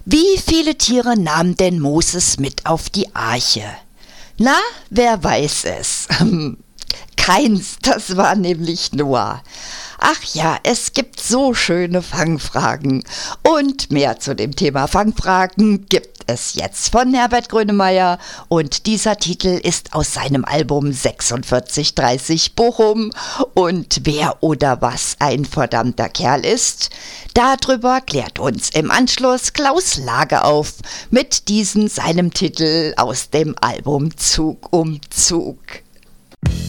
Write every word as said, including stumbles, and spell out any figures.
Wie viele Tiere nahm denn Moses mit auf die Arche? Na, wer weiß es? Keins, das war nämlich Noah. Ach ja, es gibt so schöne Fangfragen. Und mehr zu dem Thema Fangfragen gibt es jetzt von Herbert Grönemeyer. Und dieser Titel ist aus seinem Album sechsundvierzig dreißig Bochum. Und wer oder was ein verdammter Kerl ist, darüber klärt uns im Anschluss Klaus Lage auf mit diesem seinem Titel aus dem Album Zug um Zug.